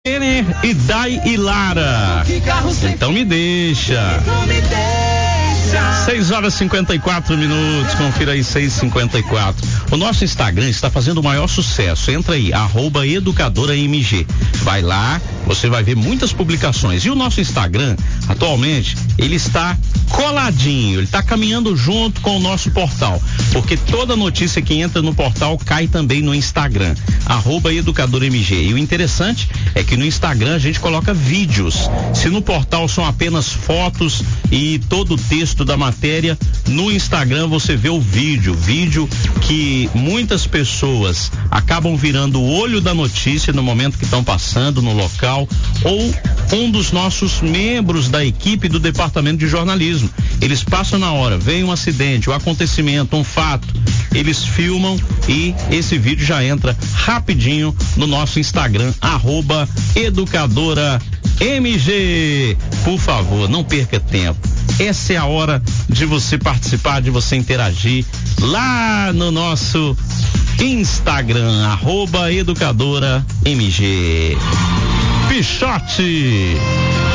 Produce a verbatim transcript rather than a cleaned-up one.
Renner e Dai e Lara. Então me deixa. seis horas e cinquenta e quatro minutos, confira aí, seis e cinquenta e quatro. O nosso Instagram está fazendo o maior sucesso. Entra aí, arroba educadora M G. Vai lá, você vai ver muitas publicações. E o nosso Instagram, atualmente, ele está coladinho, ele está caminhando junto com o nosso portal. Porque toda notícia que entra no portal cai também no Instagram, arroba educadora M G. E o interessante é que no Instagram a gente coloca vídeos. Se no portal são apenas fotos e todo o texto da matéria, no Instagram você vê o vídeo, vídeo que muitas pessoas acabam virando o olho da notícia no momento que estão passando no local, ou um dos nossos membros da equipe do departamento de jornalismo. Eles passam na hora, vem um acidente, um acontecimento, um fato, eles filmam e esse vídeo já entra rapidinho no nosso Instagram, arroba educadora M G. Por favor, não perca tempo. Essa é a hora de você participar, de você interagir lá no nosso Instagram, arroba educadora M G. Pichote.